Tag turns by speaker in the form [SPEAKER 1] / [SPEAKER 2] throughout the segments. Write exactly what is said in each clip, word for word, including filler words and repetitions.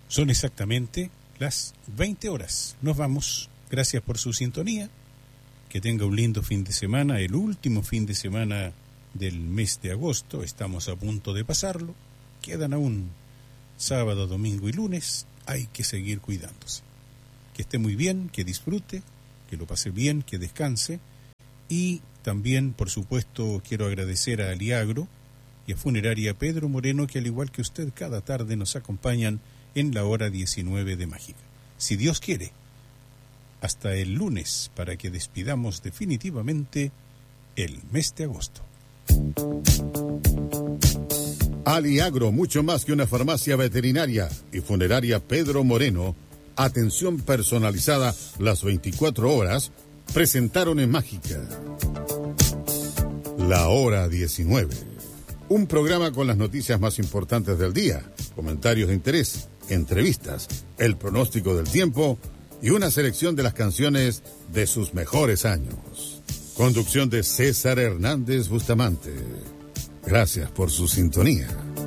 [SPEAKER 1] Son exactamente las veinte horas. Nos vamos. Gracias por su sintonía. Que tenga un lindo fin de semana, el último fin de semana del mes de agosto. Estamos a punto de pasarlo. Quedan aún sábado, domingo y lunes. Hay que seguir cuidándose. Que esté muy bien, que disfrute, que lo pase bien, que descanse. Y también, por supuesto, quiero agradecer a Aliagro y a Funeraria Pedro Moreno, que al igual que usted, cada tarde nos acompañan en la hora diecinueve de Mágica. Si Dios quiere, hasta el lunes, para que despidamos definitivamente el mes de agosto.
[SPEAKER 2] Aliagro, mucho más que una farmacia veterinaria, y Funeraria Pedro Moreno, atención personalizada las veinticuatro horas, presentaron en Mágica La Hora diecinueve. Un programa con las noticias más importantes del día, comentarios de interés, entrevistas, el pronóstico del tiempo y una selección de las canciones de sus mejores años. Conducción de César Hernández Bustamante. Gracias por su sintonía.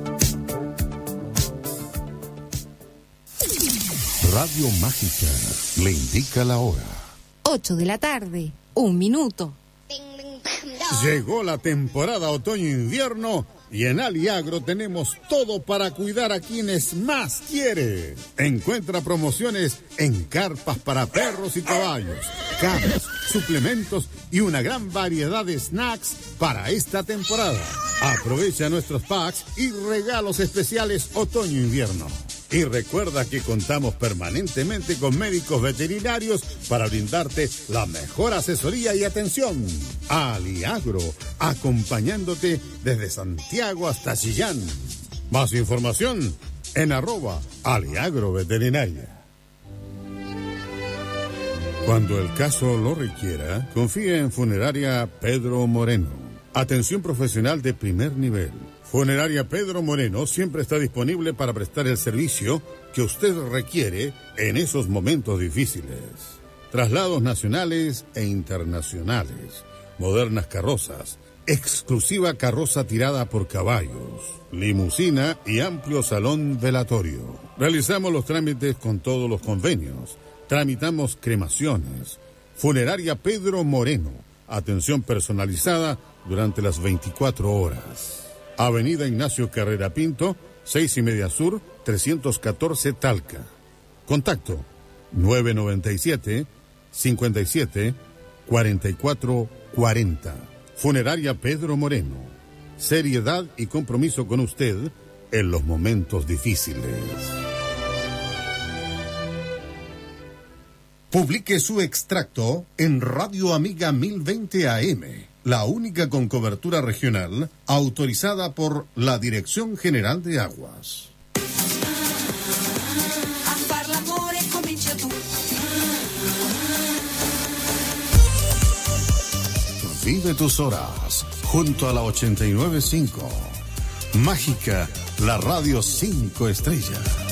[SPEAKER 2] Radio Mágica le indica la hora.
[SPEAKER 3] ocho de la tarde, un minuto.
[SPEAKER 2] Llegó la temporada otoño-invierno y en Aliagro tenemos todo para cuidar a quienes más quiere. Encuentra promociones en carpas para perros y caballos, camas, suplementos y una gran variedad de snacks para esta temporada. Aprovecha nuestros packs y regalos especiales otoño-invierno. Y recuerda que contamos permanentemente con médicos veterinarios para brindarte la mejor asesoría y atención. Aliagro, acompañándote desde Santiago hasta Chillán. Más información en arroba Aliagro Veterinaria. Cuando el caso lo requiera, confía en Funeraria Pedro Moreno. Atención profesional de primer nivel. Funeraria Pedro Moreno siempre está disponible para prestar el servicio que usted requiere en esos momentos difíciles. Traslados nacionales e internacionales, modernas carrozas, exclusiva carroza tirada por caballos, limusina y amplio salón velatorio. Realizamos los trámites con todos los convenios. Tramitamos cremaciones. Funeraria Pedro Moreno. Atención personalizada durante las veinticuatro horas. Avenida Ignacio Carrera Pinto, seis y media Sur, trescientos catorce Talca. Contacto nueve noventa y siete, cincuenta y siete, cuarenta y cuatro cuarenta. Funeraria Pedro Moreno. Seriedad y compromiso con usted en los momentos difíciles. Publique su extracto en Radio Amiga mil veinte A M, la única con cobertura regional autorizada por la Dirección General de Aguas. Vive tus horas junto a la ochenta y nueve punto cinco. Mágica, la radio cinco estrellas.